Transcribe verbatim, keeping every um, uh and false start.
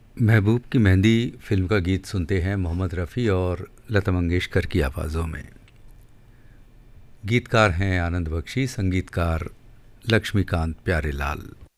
महबूब की मेहंदी फिल्म का गीत सुनते हैं मोहम्मद रफ़ी और लता मंगेशकर की आवाज़ों में। गीतकार हैं आनंद बख्शी, संगीतकार लक्ष्मीकांत प्यारेलाल।